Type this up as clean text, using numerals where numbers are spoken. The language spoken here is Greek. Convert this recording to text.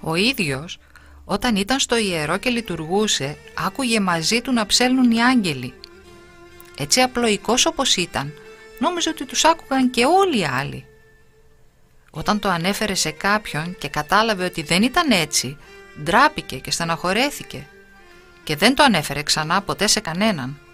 Ο ίδιος, όταν ήταν στο ιερό και λειτουργούσε, άκουγε μαζί του να ψέλνουν οι άγγελοι. Έτσι απλοϊκός όπως ήταν, νόμιζε ότι τους άκουγαν και όλοι οι άλλοι. Όταν το ανέφερε σε κάποιον και κατάλαβε ότι δεν ήταν έτσι, ντράπηκε και στεναχωρέθηκε και δεν το ανέφερε ξανά ποτέ σε κανέναν.